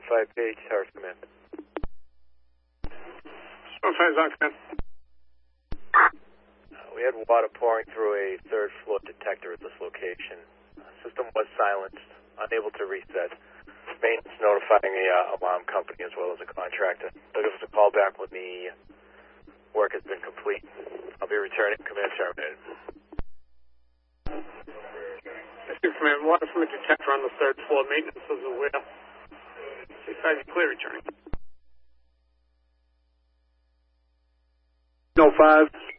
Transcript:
5H, Towers Command. 5 on command. We had water pouring through a third-floor detector at this location. System was silenced, unable to reset. Maintenance notifying the alarm company as well as the contractor. They'll give us a call back when the work has been complete. I'll be returning. Command terminated. Command, water from a detector on the third floor. Maintenance is aware. 65, clear returning. 05.